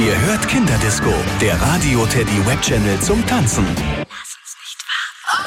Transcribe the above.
Ihr hört Kinderdisco, der Radio Teddy Webchannel zum Tanzen.